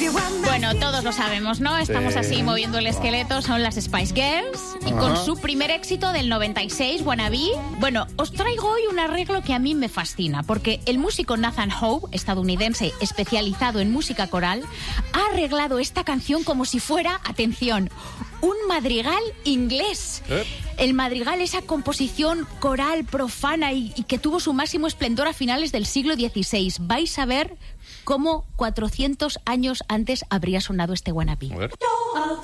Bueno, todos lo sabemos, ¿no? Estamos así moviendo el esqueleto, son las Spice Girls. Y con su primer éxito del 96, Wannabe. Bueno, os traigo hoy un arreglo que a mí me fascina, porque el músico Nathan Howe, estadounidense especializado en música coral, ha arreglado esta canción como si fuera, atención, un madrigal inglés. El madrigal, esa composición coral profana y que tuvo su máximo esplendor a finales del siglo XVI. Vais a ver cómo 400 años antes habría sonado este Wannabe.